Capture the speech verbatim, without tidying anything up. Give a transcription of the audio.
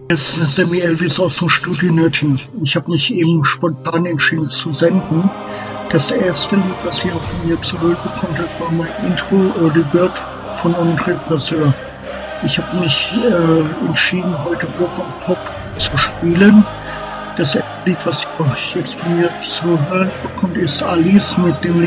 Es ist Sammy Elvis aus dem Studio Nördchen. Ich habe mich eben spontan entschieden zu senden. Das erste Lied, was ihr von mir zurückbekommen habt, war mein Intro Early Bird von André Brasseur. Ich habe mich äh, entschieden, heute Rock und Pop zu spielen. Das erste Lied, was ihr euch jetzt von mir zu hören bekommt, ist Alice mit dem Lied